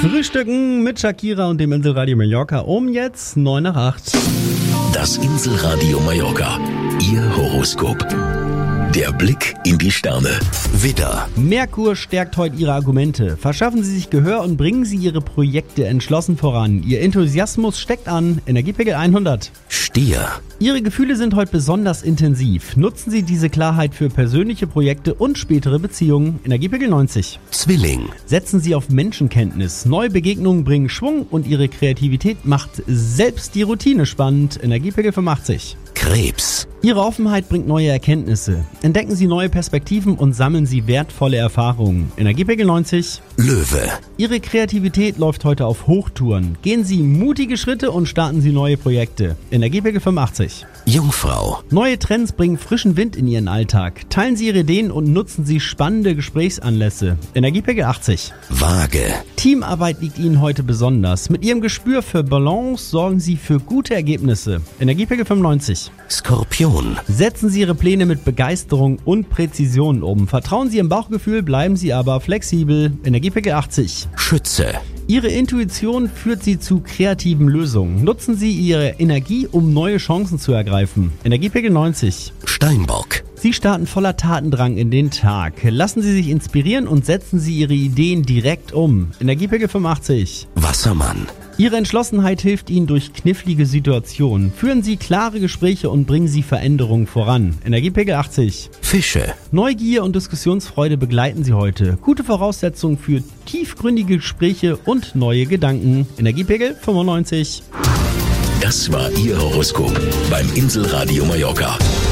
Frühstücken mit Shakira und dem Inselradio Mallorca um jetzt 9 nach 8. Das Inselradio Mallorca, Ihr Horoskop. Der Blick in die Sterne. Widder. Merkur stärkt heute Ihre Argumente. Verschaffen Sie sich Gehör und bringen Sie Ihre Projekte entschlossen voran. Ihr Enthusiasmus steckt an. Energiepegel 100. Stier. Ihre Gefühle sind heute besonders intensiv. Nutzen Sie diese Klarheit für persönliche Projekte und spätere Beziehungen. Energiepegel 90. Zwilling. Setzen Sie auf Menschenkenntnis. Neue Begegnungen bringen Schwung und Ihre Kreativität macht selbst die Routine spannend. Energiepegel 85. Krebs. Ihre Offenheit bringt neue Erkenntnisse. Entdecken Sie neue Perspektiven und sammeln Sie wertvolle Erfahrungen. Energiepegel 90. Löwe. Ihre Kreativität läuft heute auf Hochtouren. Gehen Sie mutige Schritte und starten Sie neue Projekte. Energiepegel 85. Jungfrau. Neue Trends bringen frischen Wind in Ihren Alltag. Teilen Sie Ihre Ideen und nutzen Sie spannende Gesprächsanlässe. Energiepegel 80. Waage. Teamarbeit liegt Ihnen heute besonders. Mit Ihrem Gespür für Balance sorgen Sie für gute Ergebnisse. Energiepegel 95. Skorpion. Setzen Sie Ihre Pläne mit Begeisterung und Präzision um. Vertrauen Sie Ihrem Bauchgefühl, bleiben Sie aber flexibel. Energiepegel 80. Schütze. Ihre Intuition führt Sie zu kreativen Lösungen. Nutzen Sie Ihre Energie, um neue Chancen zu ergreifen. Energiepegel 90. Steinbock. Sie starten voller Tatendrang in den Tag. Lassen Sie sich inspirieren und setzen Sie Ihre Ideen direkt um. Energiepegel 85. Wassermann. Ihre Entschlossenheit hilft Ihnen durch knifflige Situationen. Führen Sie klare Gespräche und bringen Sie Veränderungen voran. Energiepegel 80. Fische. Neugier und Diskussionsfreude begleiten Sie heute. Gute Voraussetzungen für tiefgründige Gespräche und neue Gedanken. Energiepegel 95. Das war Ihr Horoskop beim Inselradio Mallorca.